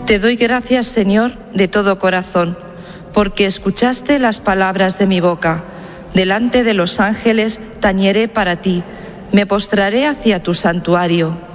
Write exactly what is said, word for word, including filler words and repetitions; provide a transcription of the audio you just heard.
Te doy gracias, Señor, de todo corazón, porque escuchaste las palabras de mi boca. Delante de los ángeles tañeré para ti, me postraré hacia tu santuario.